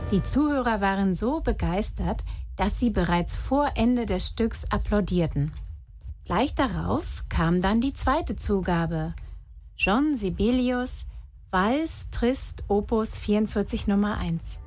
Die Zuhörer waren so begeistert, dass sie bereits vor Ende des Stücks applaudierten. Gleich darauf kam dann die zweite Zugabe. John Sibelius, Valse Triste Opus 44 Nummer 1.